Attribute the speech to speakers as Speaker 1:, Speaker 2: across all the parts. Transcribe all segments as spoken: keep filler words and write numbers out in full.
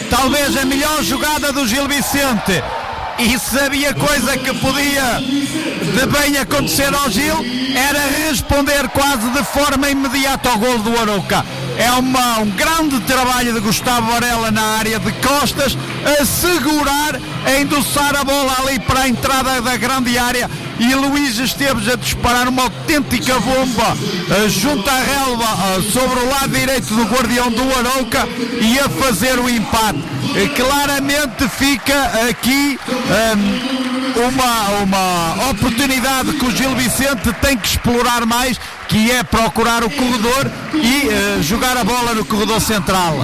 Speaker 1: talvez a melhor jogada do Gil Vicente, e se havia coisa que podia de bem acontecer ao Gil, era responder quase de forma imediata ao golo do Arouca. É uma, um grande trabalho de Gustavo Varela na área de costas, a segurar, a endossar a bola ali para a entrada da grande área, e Luís Esteves a disparar uma autêntica bomba uh, junto à relva, uh, sobre o lado direito do guardião do Arouca, e a fazer o empate. Uh, claramente fica aqui um, uma, uma oportunidade que o Gil Vicente tem que explorar mais, que é procurar o corredor e uh, jogar a bola no corredor central.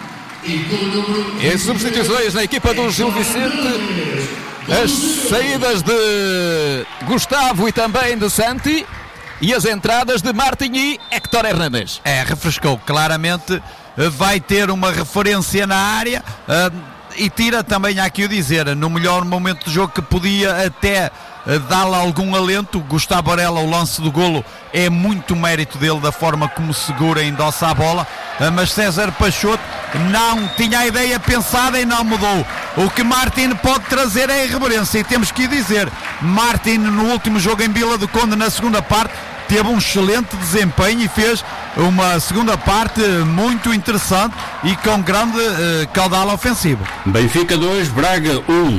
Speaker 2: E substituições na equipa do Gil Vicente, as saídas de Gustavo e também de Santi, e as entradas de Martin e Héctor Hernández.
Speaker 1: É, refrescou, claramente vai ter uma referência na área, uh, e tira também, aqui o dizer, no melhor momento do jogo, que podia até uh, dar-lhe algum alento. Gustavo Varela, o lance do golo é muito mérito dele, da forma como segura e endossa a bola, uh, mas César Peixoto não tinha a ideia pensada e não mudou. O que Martin pode trazer é a irreverência, e temos que dizer, Martin no último jogo em Vila do Conde, na segunda parte, teve um excelente desempenho e fez uma segunda parte muito interessante e com grande uh, caudal ofensivo.
Speaker 3: Benfica dois, Braga um.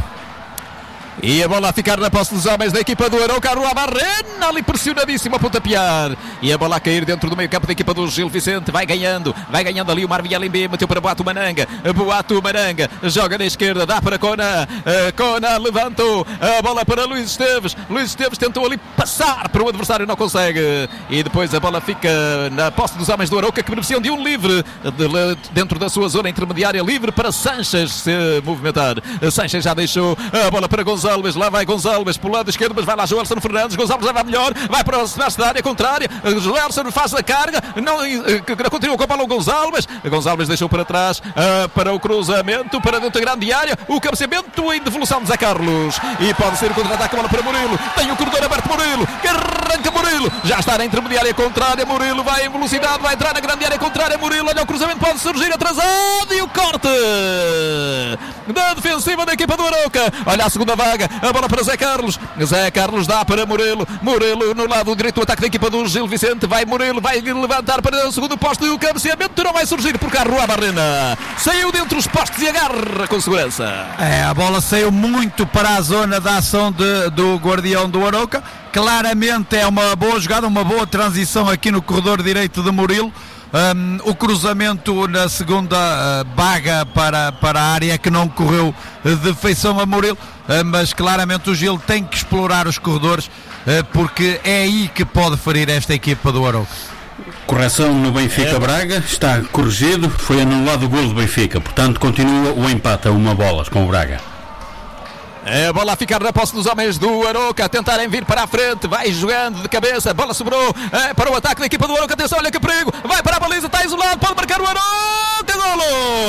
Speaker 2: E a bola a ficar na posse dos homens da equipa do Arouca. Rua Barrena ali pressionadíssimo a pontapear. E a bola a cair dentro do meio campo da equipa do Gil Vicente. Vai ganhando, vai ganhando ali o Marvin L B. Meteu para Boato Maranga. Boato Maranga joga na esquerda, dá para Cona. Uh, Cona levantou a bola para Luís Esteves. Luís Esteves tentou ali passar para o adversário, não consegue. E depois a bola fica na posse dos homens do Arouca, que beneficiam de um livre de, dentro da sua zona intermediária, livre para Sanches se movimentar. Sanches já deixou a bola para Gonçalves. Lá vai Gonçalves pelo lado esquerdo, mas vai lá Joelson Fernandes. Gonçalves leva melhor, vai para o semestre da área contrária. Joelson faz a carga, não, continua com a bola o Gonçalves. Gonçalves deixou para trás, uh, para o cruzamento, para dentro da grande área. O cabeceamento em devolução de Zé Carlos, e pode ser o contra-ataque. A bola para Murilo, tem o corredor aberto. Murilo, que arranca Murilo, já está na intermediária contrária. Murilo vai em velocidade, vai entrar na grande área contrária. Murilo, olha o cruzamento, pode surgir atrasado, e o corte da defensiva da equipa do Arouca. Olha a segunda vaga, a bola para Zé Carlos. Zé Carlos dá para Murilo. Murilo no lado direito do ataque da equipa do Gil Vicente. Vai Murilo, vai levantar para o segundo posto, e o cabeceamento não vai surgir por cá. Rua Barrena saiu dentro dos postos e agarra com segurança.
Speaker 1: É, a bola saiu muito para a zona da ação de, do guardião do Arouca. Claramente é uma boa jogada, uma boa transição aqui no corredor direito de Murilo. Um, o cruzamento na segunda uh, baga para, para a área, que não correu uh, de feição a Murilo, uh, mas claramente o Gil tem que explorar os corredores, uh, porque é aí que pode ferir esta equipa do Arouca.
Speaker 3: Correção no Benfica-Braga, está corrigido, foi anulado o golo do Benfica, portanto continua o empate a uma bolas com o Braga.
Speaker 2: É a bola a ficar na posse dos homens do Arouca, a tentarem vir para a frente. Vai jogando de cabeça, a bola sobrou é, para o ataque da equipa do Arouca. Atenção, olha que perigo, vai para a baliza, está isolado, pode marcar o Arouca. Golo!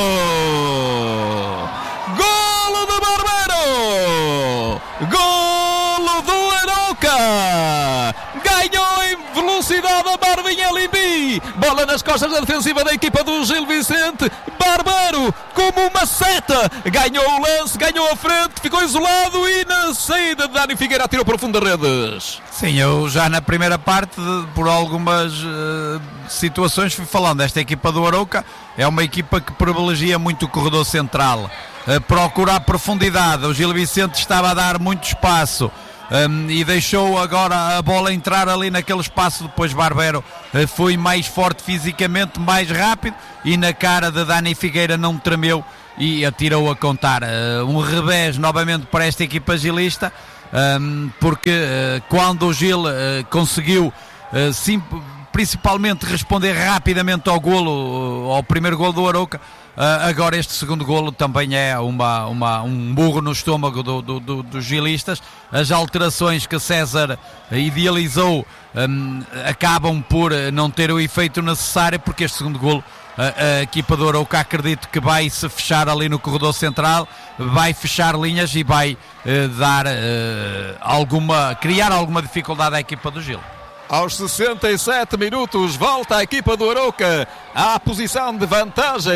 Speaker 2: Golo do Barbeiro! Golo do Arouca! Ganhou em velocidade a Marvin L B. Bola nas costas da defensiva da equipa do Gil Vicente. Barbeiro, como uma seta, ganhou o lance, ganhou a frente, ficou isolado, e na saída de Dani Figueira atirou para o fundo das redes.
Speaker 1: Sim, eu já na primeira parte, por algumas uh, situações, fui falando. Esta equipa do Arouca é uma equipa que privilegia muito o corredor central, uh, procura a profundidade. O Gil Vicente estava a dar muito espaço, Um, e deixou agora a bola entrar ali naquele espaço. Depois Barbeiro uh, foi mais forte fisicamente, mais rápido, e na cara de Dani Figueira não tremeu e atirou a contar. Uh, um revés novamente para esta equipa gilista, um, porque uh, quando o Gil uh, conseguiu uh, sim, principalmente responder rapidamente ao golo, ao primeiro golo do Arouca, Uh, agora este segundo golo também é uma, uma, um burro no estômago do, do, do, dos gilistas. As alterações que César idealizou um, acabam por não ter o efeito necessário, porque este segundo golo, a, a equipa do Arouca, acredito que vai se fechar ali no corredor central, vai fechar linhas e vai uh, dar uh, alguma, criar alguma dificuldade à equipa do Gil.
Speaker 2: Aos sessenta e sete minutos volta a equipa do Arouca à posição de vantagem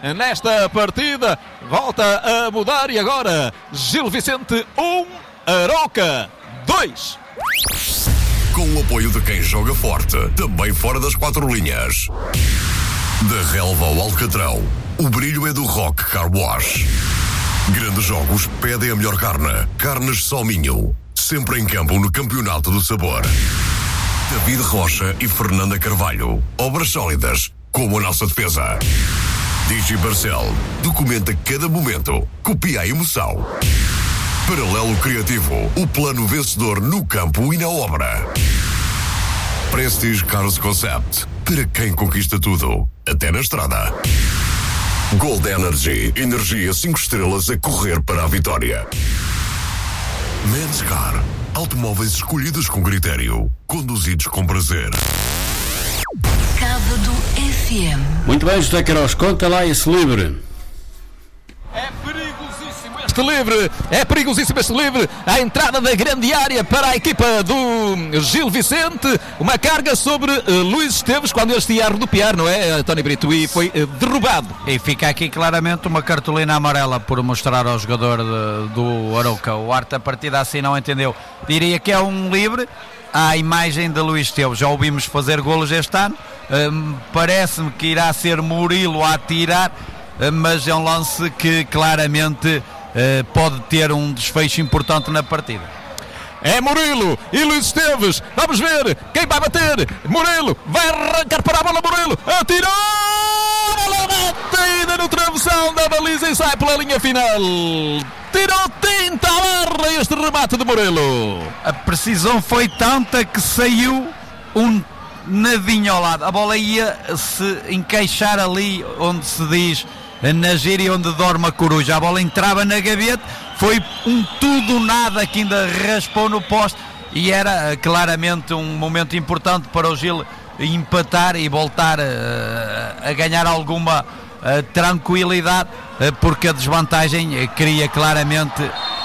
Speaker 2: nesta partida. Volta a mudar e agora Gil Vicente um, Arouca dois.
Speaker 4: Com o apoio de quem joga forte, também fora das quatro linhas. Da relva ao Alcatrão, o brilho é do Rock Car Wash. Grandes jogos pedem a melhor carne. Carnes Solminho. Sempre em campo no Campeonato do Sabor. David Rocha e Fernanda Carvalho. Obras sólidas, como a nossa defesa. Digi Barcel. Documenta cada momento. Copia a emoção. Paralelo Criativo. O plano vencedor no campo e na obra. Prestige Cars Concept. Para quem conquista tudo. Até na estrada. Gold Energy. Energia cinco estrelas a correr para a vitória. Menscar. Automóveis escolhidos com critério. Conduzidos com prazer.
Speaker 5: Sábado F M.
Speaker 3: Muito bem, José Queiroz, conta lá esse livre.
Speaker 2: É perigosíssimo este livre, é perigosíssimo este livre. A entrada da grande área para a equipa do Gil Vicente. Uma carga sobre uh, Luís Esteves quando ele ia a rodopiar, não é, Tony Brito? E foi uh, derrubado.
Speaker 1: E fica aqui claramente uma cartolina amarela por mostrar ao jogador de, do Arouca. O Arte, a partida assim não entendeu. Diria que é um livre à imagem de Luís Esteves. Já ouvimos fazer golos este ano. Um, parece-me que irá ser Murilo a atirar, uh, mas é um lance que claramente uh, pode ter um desfecho importante na partida.
Speaker 2: É Murilo e Luís Esteves. Vamos ver quem vai bater. Murilo vai arrancar para a bola. Murilo atirou. Bola batida no travessão da baliza e sai pela linha final. Tirou tinta à barra este remate de Murilo.
Speaker 1: A precisão foi tanta que saiu um nadinho ao lado. A bola ia se encaixar ali onde se diz na gíria onde dorme a coruja. A bola entrava na gaveta. Foi um tudo nada que ainda raspou no poste. E era claramente um momento importante para o Gil empatar e voltar a, a ganhar alguma a, tranquilidade, porque a desvantagem cria claramente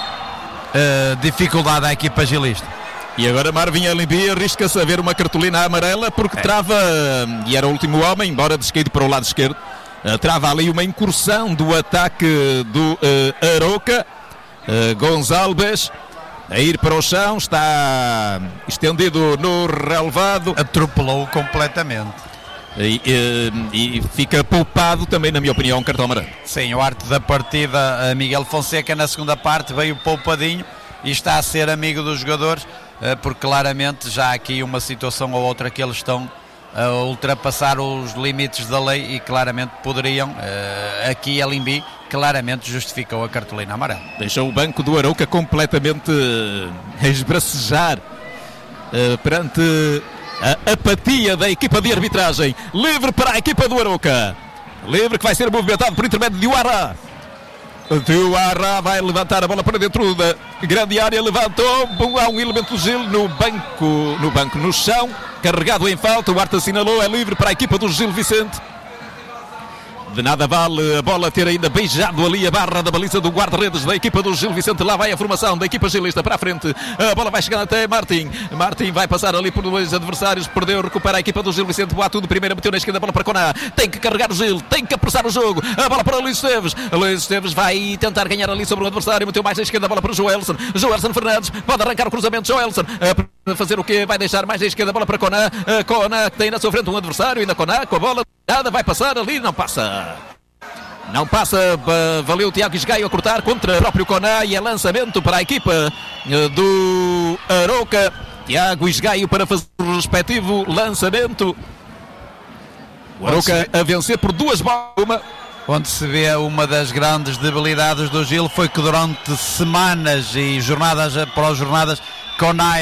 Speaker 1: a, dificuldade à equipa gilista.
Speaker 2: E agora Marvin Alimbi arrisca-se a ver uma cartolina amarela porque é. trava, e era o último homem, embora descaído para o lado esquerdo, trava ali uma incursão do ataque do uh, Arouca. uh, Gonçalves a ir para o chão, está estendido no relevado,
Speaker 1: atropelou completamente
Speaker 2: e, e, e fica poupado também, na minha opinião, um cartão amarelo.
Speaker 1: Sim, o Arte da partida, Miguel Fonseca na segunda parte veio poupadinho e está a ser amigo dos jogadores, porque claramente já há aqui uma situação ou outra que eles estão a ultrapassar os limites da lei e claramente poderiam, aqui a Limbi claramente justificou a cartolina amarela.
Speaker 2: Deixou o banco do Arouca completamente a esbracejar uh, perante a apatia da equipa de arbitragem. Livre para a equipa do Arouca, livre que vai ser movimentado por intermédio de Uarra. Uarra vai levantar a bola para dentro da grande área, levantou, há um elemento do Gil no banco, no banco, no chão, carregado em falta. O Arte assinalou, é livre para a equipa do Gil Vicente. De nada vale a bola ter ainda beijado ali a barra da baliza do guarda-redes da equipa do Gil Vicente. Lá vai a formação da equipa gilista para a frente. A bola vai chegando até Martim. Martim vai passar ali por dois adversários. Perdeu, recupera a equipa do Gil Vicente. Boa tudo, primeira meteu na esquerda, a bola para Coná. Tem que carregar o Gil, tem que apressar o jogo. A bola para Luís Esteves. Luís Esteves vai tentar ganhar ali sobre o adversário. Meteu mais na esquerda, a bola para Joelson. Joelson Fernandes pode arrancar o cruzamento. Joelson a fazer o quê? Vai deixar mais na esquerda, a bola para Coná. Coná que tem na sua frente um adversário. Ainda Coná com a bola. Nada, vai passar ali, não passa. Não passa, valeu o Tiago Esgaio a cortar contra o próprio Coná e é lançamento para a equipa do Arouca. Tiago Esgaio para fazer o respectivo lançamento. O Arouca a vencer por duas bolas. Uma.
Speaker 1: Onde se vê uma das grandes debilidades do Gil foi que durante semanas e jornadas após jornadas, Coná